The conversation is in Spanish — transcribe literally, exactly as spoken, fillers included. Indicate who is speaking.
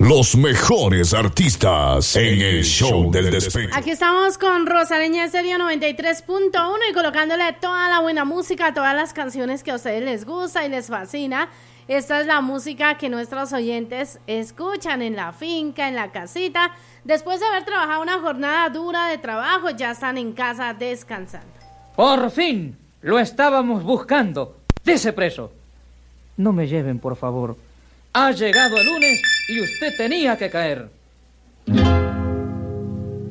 Speaker 1: Los mejores artistas en el show del despecho.
Speaker 2: Aquí estamos con Rosaleña Estéreo noventa y tres punto uno y colocándole toda la buena música, todas las canciones que a ustedes les gusta y les fascina. Esta es la música que nuestros oyentes escuchan en la finca, en la casita. Después de haber trabajado una jornada dura de trabajo, ya están en casa descansando.
Speaker 3: ¡Por fin! Lo estábamos buscando. ¡Dese preso! No me lleven, por favor. Ha llegado el lunes y usted tenía que caer.